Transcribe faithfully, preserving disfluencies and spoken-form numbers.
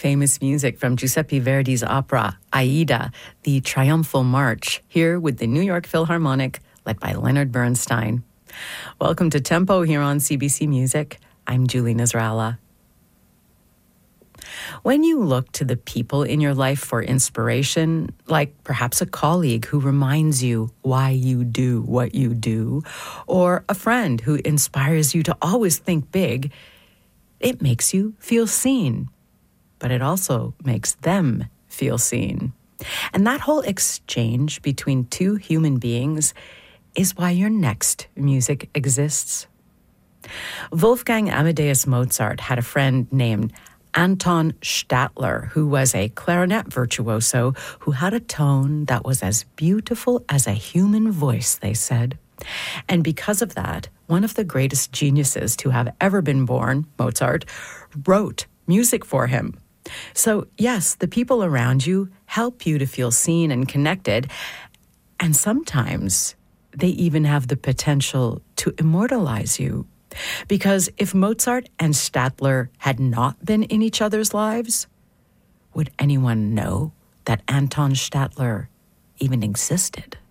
famous music from Giuseppe Verdi's opera Aida, the Triumphal March, here with the New York Philharmonic, led by Leonard Bernstein. Welcome to Tempo here on C B C Music. I'm Julie Nasrallah. When you look to the people in your life for inspiration, like perhaps a colleague who reminds you why you do what you do, or a friend who inspires you to always think big, it makes you feel seen, but it also makes them feel seen. And that whole exchange between two human beings is why your next music exists. Wolfgang Amadeus Mozart had a friend named Anton Stadler, who was a clarinet virtuoso who had a tone that was as beautiful as a human voice, they said. And because of that, one of the greatest geniuses to have ever been born, Mozart, wrote music for him. So yes, the people around you help you to feel seen and connected, and sometimes they even have the potential to immortalize you. Because if Mozart and Stadler had not been in each other's lives, would anyone know that Anton Stadler even existed?